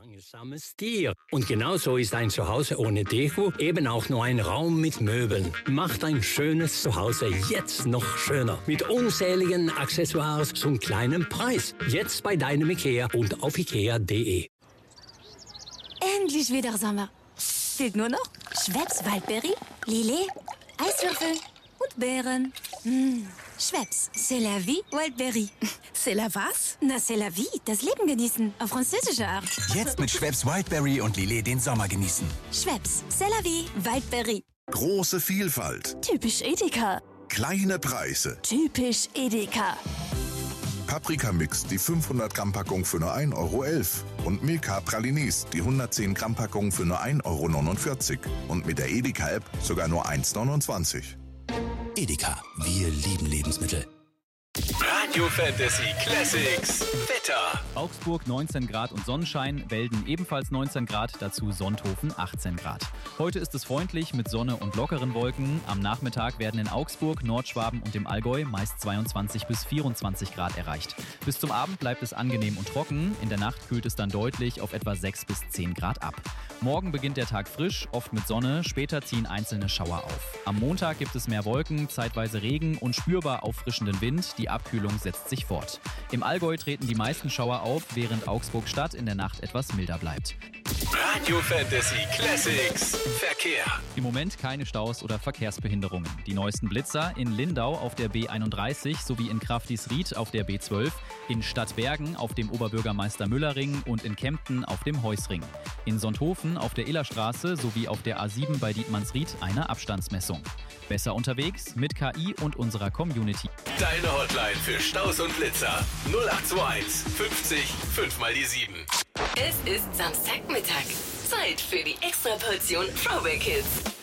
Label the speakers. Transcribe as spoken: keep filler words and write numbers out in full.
Speaker 1: Langsames Tier. Und genauso ist ein Zuhause ohne Deko eben auch nur ein Raum mit Möbeln. Macht ein schönes Zuhause jetzt noch schöner. Mit unzähligen Accessoires zum kleinen Preis. Jetzt bei deinem Ikea und auf ikea punkt de.
Speaker 2: Endlich wieder Sommer. Fehlt nur noch Schweppes Waldbeere, Lillet, Eiswürfel und Beeren. Mmh. Schweppes, c'est la vie, Wildberry.
Speaker 3: C'est la was?
Speaker 2: Na, c'est la vie, das Leben genießen, auf französische Art.
Speaker 4: Jetzt mit Schweppes Wildberry und Lillet den Sommer genießen.
Speaker 2: Schweppes, c'est la vie, Wildberry.
Speaker 5: Große Vielfalt.
Speaker 3: Typisch Edeka.
Speaker 5: Kleine Preise.
Speaker 3: Typisch Edeka.
Speaker 5: Paprikamix, die fünfhundert Gramm Packung für nur ein Euro elf. Und Milka Pralines, die hundertzehn Gramm Packung für nur ein Euro neunundvierzig. Und mit der Edeka-App sogar nur eins neunundzwanzig.
Speaker 4: Edeka, wir lieben Lebensmittel.
Speaker 6: Radio Fantasy Classics Wetter.
Speaker 7: Augsburg neunzehn Grad und Sonnenschein, Welden ebenfalls neunzehn Grad, dazu Sonthofen achtzehn Grad. Heute ist es freundlich mit Sonne und lockeren Wolken. Am Nachmittag werden in Augsburg, Nordschwaben und dem Allgäu meist zweiundzwanzig bis vierundzwanzig Grad erreicht. Bis zum Abend bleibt es angenehm und trocken. In der Nacht kühlt es dann deutlich auf etwa sechs bis zehn Grad ab. Morgen beginnt der Tag frisch, oft mit Sonne, später ziehen einzelne Schauer auf. Am Montag gibt es mehr Wolken, zeitweise Regen und spürbar auffrischenden Wind. Die Abkühlung setzt sich fort. Im Allgäu treten die meisten Schauer auf, während Augsburg-Stadt in der Nacht etwas milder bleibt.
Speaker 6: Radio Fantasy Classics Verkehr.
Speaker 7: Im Moment keine Staus oder Verkehrsbehinderungen. Die neuesten Blitzer in Lindau auf der B einunddreißig sowie in Kraftisried auf der B zwölf, in Stadtbergen auf dem Oberbürgermeister-Müller-Ring und in Kempten auf dem Heusring. In Sonthofen auf der Illerstraße sowie auf der A sieben bei Dietmannsried eine Abstandsmessung. Besser unterwegs mit K I und unserer Community.
Speaker 6: Deine Hotline für Staus und Blitzer null acht zwei eins fünfzig fünf mal die sieben.
Speaker 8: Es ist Samstagmittag. Zeit für die Extraportion Throwback Hits.